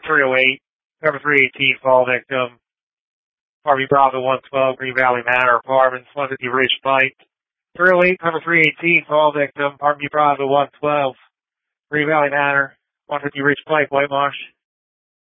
308, cover 318, fall victim. RV Bravo 112, Green Valley Manor, Apartments, 150 Ridge Pike. 308, cover 318, fall victim, RV Bravo 112, Green Valley Manor, 150 Ridge Pike, White Marsh.